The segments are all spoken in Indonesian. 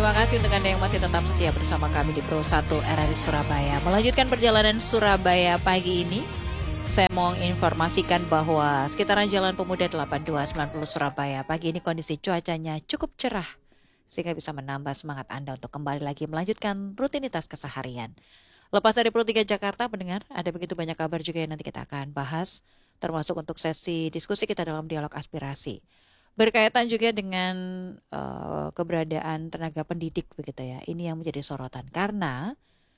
Terima kasih untuk Anda yang masih tetap setia bersama kami di Pro 1 RRI Surabaya. Melanjutkan perjalanan Surabaya pagi ini, saya mau informasikan bahwa sekitaran Jalan Pemuda 8290 Surabaya pagi ini kondisi cuacanya cukup cerah sehingga bisa menambah semangat Anda untuk kembali lagi melanjutkan rutinitas keseharian. Lepas dari Pro 3 Jakarta, pendengar, ada begitu banyak kabar juga yang nanti kita akan bahas, termasuk untuk sesi diskusi kita dalam dialog aspirasi. Berkaitan juga dengan keberadaan tenaga pendidik begitu ya. Ini yang menjadi sorotan karena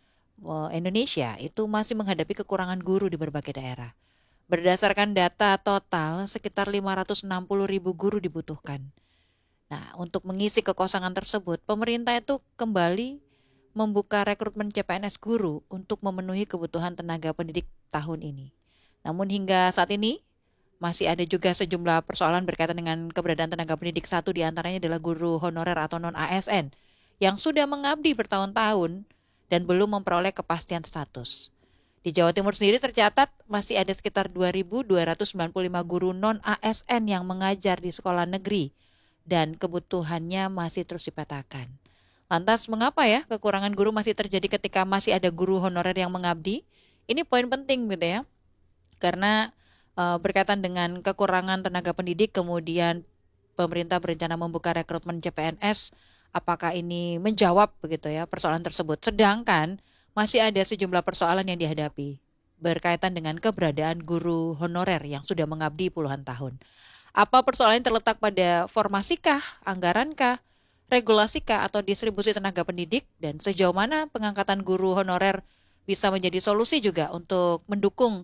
Indonesia itu masih menghadapi kekurangan guru di berbagai daerah. Berdasarkan data total sekitar 560.000 guru dibutuhkan. Nah, untuk mengisi kekosongan tersebut, pemerintah itu kembali membuka rekrutmen CPNS guru untuk memenuhi kebutuhan tenaga pendidik tahun ini. Namun hingga saat ini masih ada juga sejumlah persoalan berkaitan dengan keberadaan tenaga pendidik. Satu di antaranya adalah guru honorer atau non-ASN yang sudah mengabdi bertahun-tahun dan belum memperoleh kepastian status. Di Jawa Timur sendiri tercatat masih ada sekitar 2.295 guru non-ASN yang mengajar di sekolah negeri dan kebutuhannya masih terus dipetakan. Lantas mengapa ya kekurangan guru masih terjadi ketika masih ada guru honorer yang mengabdi? Ini poin penting gitu ya. Karena berkaitan dengan kekurangan tenaga pendidik, kemudian pemerintah berencana membuka rekrutmen CPNS, apakah ini menjawab begitu ya persoalan tersebut? Sedangkan masih ada sejumlah persoalan yang dihadapi berkaitan dengan keberadaan guru honorer yang sudah mengabdi puluhan tahun. Apa persoalan yang terletak pada formasikah, anggarankah, regulasikah, atau distribusi tenaga pendidik, dan sejauh mana pengangkatan guru honorer bisa menjadi solusi juga untuk mendukung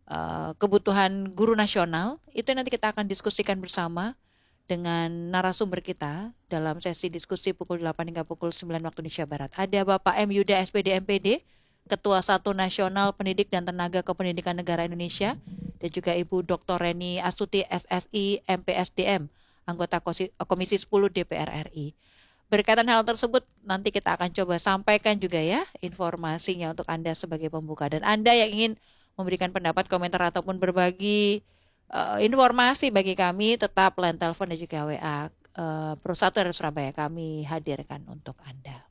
kebutuhan guru nasional? Itu nanti kita akan diskusikan bersama dengan narasumber kita dalam sesi diskusi pukul 8 hingga pukul 9 waktu Indonesia Barat. Ada Bapak M. Yuda SPD MPD, Ketua 1 Nasional Pendidik dan Tenaga Kependidikan Negara Indonesia, dan juga Ibu Dr. Reni Astuti SSI MPSDM, anggota Komisi 10 DPR RI. Berkaitan hal tersebut, nanti kita akan coba sampaikan juga ya informasinya untuk Anda sebagai pembuka. Dan Anda yang ingin memberikan pendapat, komentar, ataupun berbagi informasi bagi kami, tetap line telepon dan juga WA Pro 1 RRI Surabaya kami hadirkan untuk Anda.